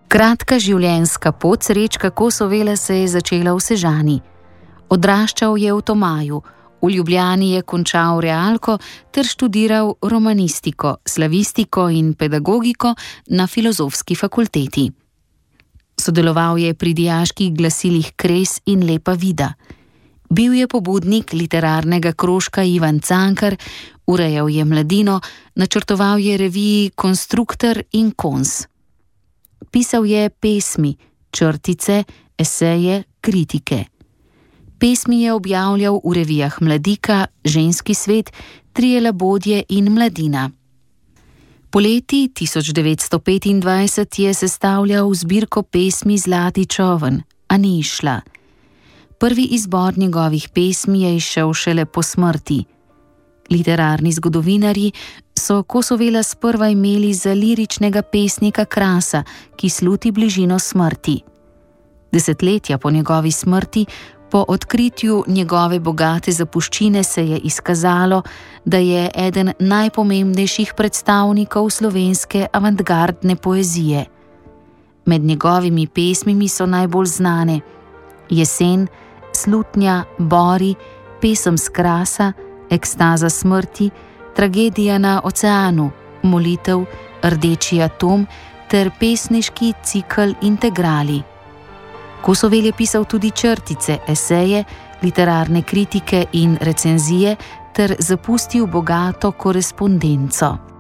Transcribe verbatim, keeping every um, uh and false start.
Kratka življenjska pot Srečka Kosovela se je začela v Sežani. Odraščal je v Tomaju, v Ljubljani je končal realko ter študiral romanistiko, slavistiko in pedagogiko na Filozofski fakulteti. Sodeloval je pri dijaških glasilih Kres in Lepa vida. Bil je pobudnik literarnega krožka Ivan Cankar, urejal je Mladino, načrtoval je reviji Konstruktor in Kons. Pisal je pesmi, črtice, eseje, kritike. Pesmi je objavljal v revijah Mladika, Ženski svet, Trije labodje in Mladina. Poleti tisoč devetsto petindvajset je sestavljal zbirko pesmi Zlati čoven, a ni izšla. Prvi izbor njegovih pesmi je izšel šele po smrti. Literarni zgodovinarji so Kosovela sprva imeli za liričnega pesnika Krasa, ki sluti bližino smrti. Desetletja po njegovi smrti, po odkritju njegove bogate zapuščine se je izkazalo, da je eden najpomembnejših predstavnikov slovenske avantgardne poezije. Med njegovimi pesmimi so najbolj znane Jesen, Slutnja, Bori, Pesem s Krasa, Ekstaza smrti, Tragedija na oceanu, Molitev, Rdeči atom ter pesniški cikel Integrali. Kosovel je pisal tudi črtice, eseje, literarne kritike in recenzije ter zapustil bogato korespondenco.